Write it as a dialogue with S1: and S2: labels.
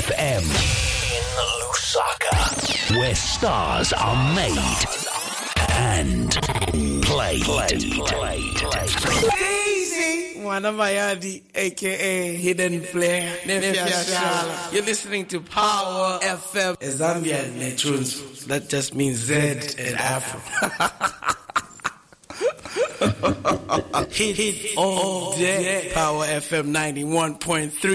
S1: FM in Lusaka, where stars are made and played.
S2: Easy, Wanamayadi, aka Hidden Flare. You're listening to Power FM, a Zambian Netrunz. That just means Z in Afro. Hit all day. Power FM 91.3.